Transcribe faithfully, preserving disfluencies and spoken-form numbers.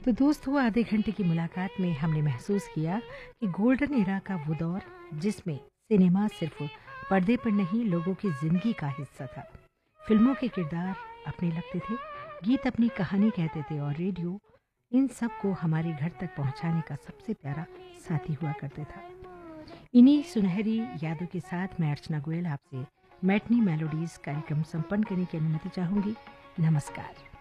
तो दोस्तों, आधे घंटे की मुलाकात में हमने महसूस किया कि गोल्डन एरा का वो दौर जिसमें सिनेमा सिर्फ पर्दे पर नहीं लोगों की जिंदगी का हिस्सा था। फिल्मों के किरदार अपने लगते थे, गीत अपनी कहानी कहते थे और रेडियो इन सब को हमारे घर तक पहुंचाने का सबसे प्यारा साथी हुआ करते था। इन्हीं सुनहरी यादों के साथ मैं अर्चना गोयल आपसे मैटनी मेलोडीज कार्यक्रम संपन्न करने की अनुमति चाहूंगी। नमस्कार।